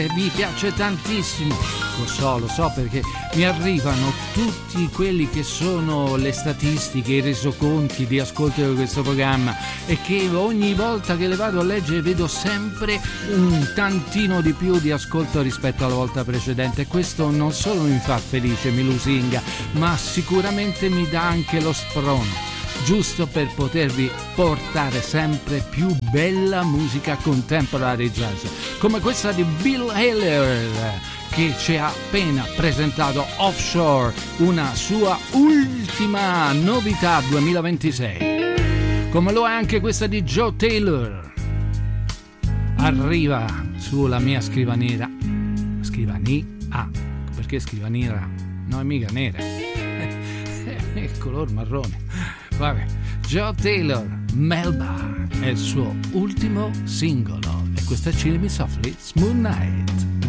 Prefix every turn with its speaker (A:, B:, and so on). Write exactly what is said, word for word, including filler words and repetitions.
A: vi piace tantissimo, lo so, lo so, perché mi arrivano tutti quelli che sono le statistiche, i resoconti di ascolto di questo programma, e che ogni volta che le vado a leggere vedo sempre un tantino di più di ascolto rispetto alla volta precedente. Questo non solo mi fa felice, mi lusinga, ma sicuramente mi dà anche lo sprono, giusto per potervi portare sempre più bella musica contemporary jazz, come questa di Bill Haley, che ci ha appena presentato Offshore, una sua ultima novità duemilaventisei, come lo è anche questa di Joe Taylor. Arriva sulla mia scrivania, scrivania, ah, perché scrivania? No, è mica nera, è color marrone. Vabbè, Joe Taylor, Melba, è il suo ultimo singolo, e questa è Chill Me Softly, Smooth Night.